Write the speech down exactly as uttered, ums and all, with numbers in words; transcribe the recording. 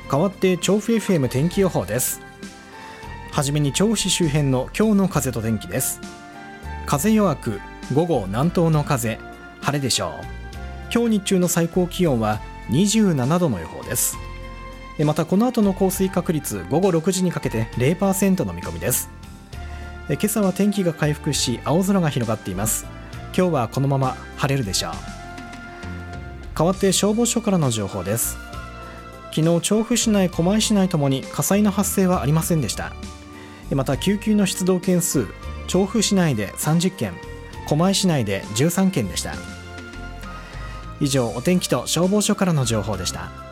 代わって調布 エフエム 天気予報です。はじめに調布市周辺の今日の風と天気です。風弱く、午後南東の風、晴れでしょう。今日日中の最高気温はにじゅうななどの予報です。またこの後の降水確率、午後ろくじにかけて ゼロパーセント の見込みです。今朝は天気が回復し、青空が広がっています。今日はこのまま晴れるでしょう。代わって消防署からの情報です。昨日調布市内、狛江市内ともに火災の発生はありませんでした。また救急の出動件数、調布市内でさんじゅっけん、狛江市内でじゅうさんけんでした。以上、お天気と消防署からの情報でした。